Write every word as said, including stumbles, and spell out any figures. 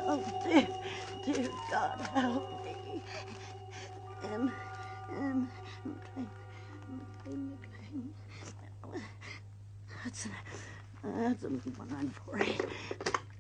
Oh, dear, dear God, help me. Um, um, McLean, McLean, McLean. That's, that's one nine four eight.